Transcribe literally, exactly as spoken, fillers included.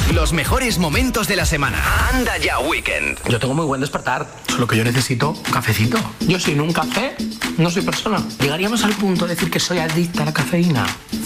Los mejores momentos de la semana. Anda ya Weekend. Yo tengo muy buen despertar, solo que yo necesito un cafecito. Yo sin un café no soy persona. ¿Llegaríamos al punto de decir que soy adicta a la cafeína?